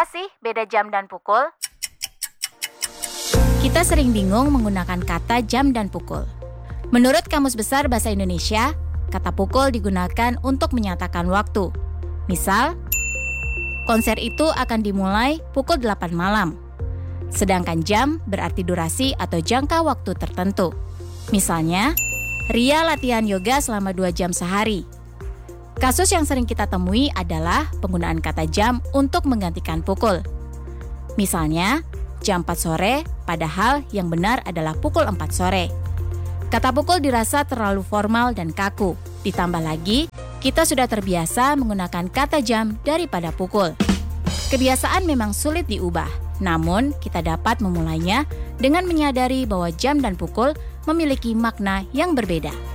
Apa sih beda jam dan pukul? Kita sering bingung menggunakan kata jam dan pukul. Menurut Kamus Besar Bahasa Indonesia, kata pukul digunakan untuk menyatakan waktu. Misal, konser itu akan dimulai pukul 8 malam. Sedangkan jam berarti durasi atau jangka waktu tertentu. Misalnya, Ria latihan yoga selama 2 jam sehari. Kasus yang sering kita temui adalah penggunaan kata jam untuk menggantikan pukul. Misalnya, jam 4 sore, padahal yang benar adalah pukul 4 sore. Kata pukul dirasa terlalu formal dan kaku. Ditambah lagi, kita sudah terbiasa menggunakan kata jam daripada pukul. Kebiasaan memang sulit diubah, namun kita dapat memulainya dengan menyadari bahwa jam dan pukul memiliki makna yang berbeda.